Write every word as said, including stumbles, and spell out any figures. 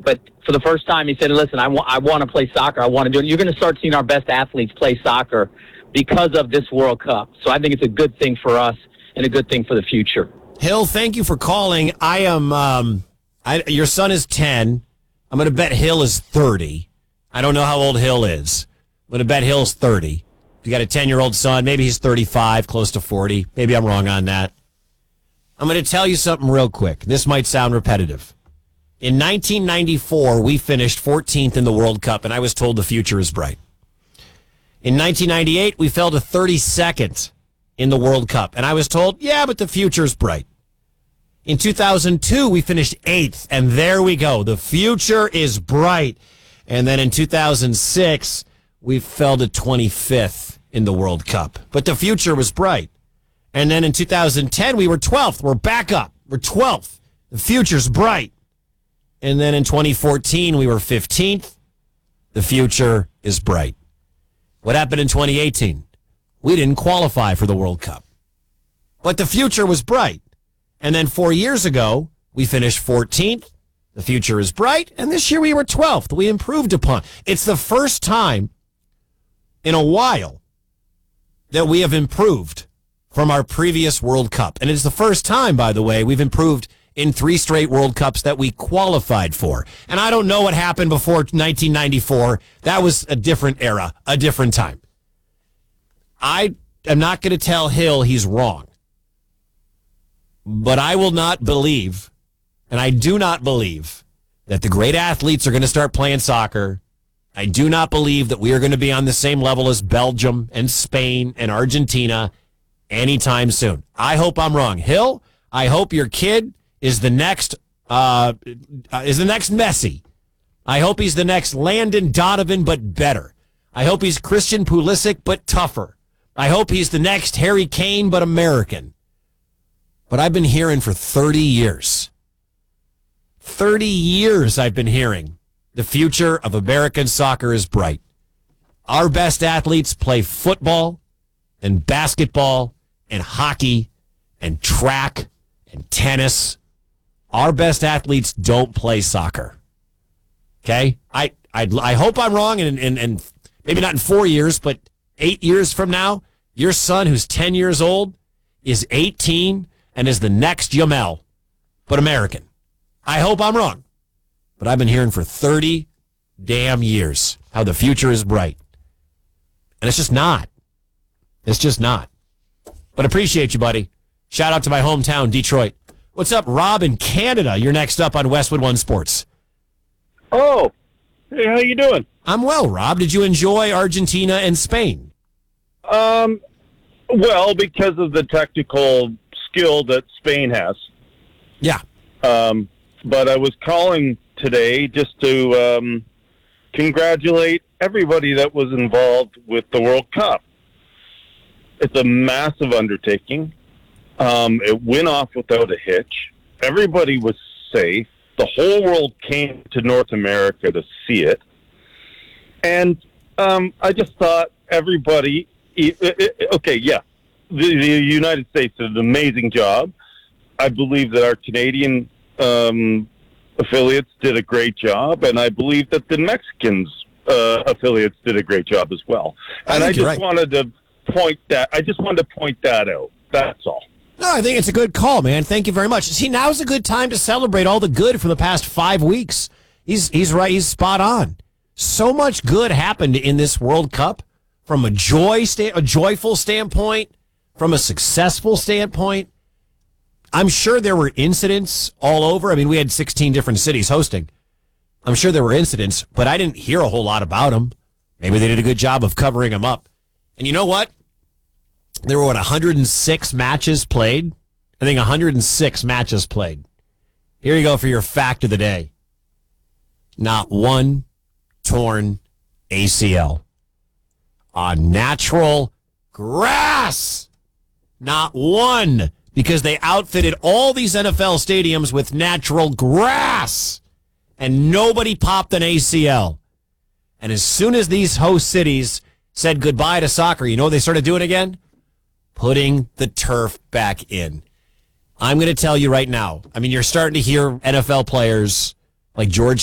but for the first time, he said, listen, I, wa- I want to play soccer. I want to do it. You're going to start seeing our best athletes play soccer because of this World Cup. So I think it's a good thing for us and a good thing for the future. Hill, thank you for calling. I am, um, I, your son is ten. I'm going to bet Hill is thirty. I don't know how old Hill is. I'm going to bet Hill's thirty. If you got a ten-year-old son, maybe he's thirty-five, close to forty. Maybe I'm wrong on that. I'm going to tell you something real quick. This might sound repetitive. In nineteen ninety-four, we finished fourteenth in the World Cup, and I was told the future is bright. In nineteen ninety-eight, we fell to thirty-second in the World Cup, and I was told, yeah, but the future is bright. In two thousand two, we finished eighth, and there we go. The future is bright. And then in two thousand six, we fell to twenty-fifth in the World Cup, but the future was bright. And then in two thousand ten, we were twelfth. We're back up. We're twelfth. The future's bright. And then in twenty fourteen, we were fifteenth. The future is bright. What happened in twenty eighteen? We didn't qualify for the World Cup. But the future was bright. And then four years ago, we finished fourteenth. The future is bright. And this year we were twelfth. We improved upon. It's the first time in a while that we have improved from our previous World Cup. And it's the first time, by the way, we've improved in three straight World Cups that we qualified for. And I don't know what happened before nineteen ninety-four. That was a different era, a different time. I am not going to tell Hill he's wrong. But I will not believe, and I do not believe, that the great athletes are going to start playing soccer. I do not believe that we are going to be on the same level as Belgium and Spain and Argentina anytime soon. I hope I'm wrong. Hill, I hope your kid is the next uh, is the next Messi. I hope he's the next Landon Donovan, but better. I hope he's Christian Pulisic, but tougher. I hope he's the next Harry Kane, but American. But I've been hearing for thirty years. thirty years I've been hearing the future of American soccer is bright. Our best athletes play football and basketball and hockey and track and tennis. Our best athletes don't play soccer. Okay? I I, I hope I'm wrong, and, and, and maybe not in four years, but eight years from now, your son who's ten years old is eighteen and is the next Jamel, but American. I hope I'm wrong. But I've been hearing for thirty damn years how the future is bright. And it's just not. It's just not. But appreciate you, buddy. Shout out to my hometown, Detroit. What's up, Rob in Canada? You're next up on Westwood One Sports. Oh, hey, how you doing? I'm well, Rob. Did you enjoy Argentina and Spain? Um, well, because of the technical skill that Spain has. Yeah. Um, but I was calling today just to um, congratulate everybody that was involved with the World Cup. It's a massive undertaking. Um, it went off without a hitch. Everybody was safe. The whole world came to North America to see it. And um, I just thought everybody, okay, yeah, the, the United States did an amazing job. I believe that our Canadian um, affiliates did a great job, and I believe that the Mexicans uh, affiliates did a great job as well. And I, I just right. wanted to point that. I just wanted to point that out. That's all. No, I think it's a good call, man. Thank you very much. See, now's a good time to celebrate all the good from the past five weeks. He's he's right. He's spot on. So much good happened in this World Cup from a joy sta- a joyful standpoint, from a successful standpoint. I'm sure there were incidents all over. I mean, we had sixteen different cities hosting. I'm sure there were incidents, but I didn't hear a whole lot about them. Maybe they did a good job of covering them up. And you know what? There were, what, one hundred six matches played? I think one hundred six matches played. Here you go for your fact of the day. Not one torn A C L on natural grass. Not one, because they outfitted all these N F L stadiums with natural grass, and nobody popped an A C L. And as soon as these host cities said goodbye to soccer, you know what they started doing again? Putting the turf back in. I'm going to tell you right now. I mean, you're starting to hear N F L players like George